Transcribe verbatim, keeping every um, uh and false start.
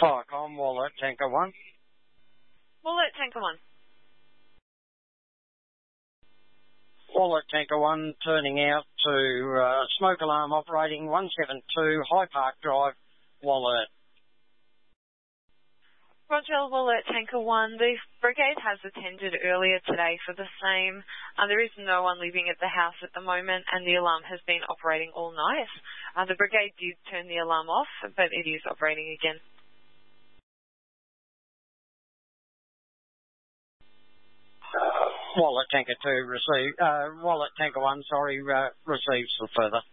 Firecom, Wallet, Tanker one. Wallet, Tanker one. Wallet, Tanker one, turning out to uh, smoke alarm operating one seven two High Park Drive, Wallet. Roger, Wallet, Tanker one. The brigade has attended earlier today for the same. Uh, there is no one living at the house at the moment, and the alarm has been operating all night. Uh, the brigade did turn the alarm off, but it is operating again. Uh, Wallet Tanker two receive. Uh, Wallet Tanker one, sorry, uh, receives for further.